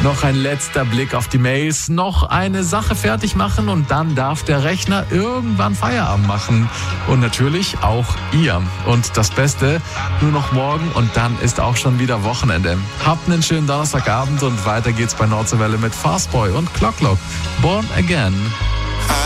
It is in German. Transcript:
Noch ein letzter Blick auf die Mails, noch eine Sache fertig machen und dann darf der Rechner irgendwann Feierabend machen. Und natürlich auch ihr. Und das Beste, nur noch morgen und dann ist auch schon wieder Wochenende. Habt einen schönen Donnerstagabend und weiter geht's bei Nordsee Welle mit Fastboy und Clock. Born Again.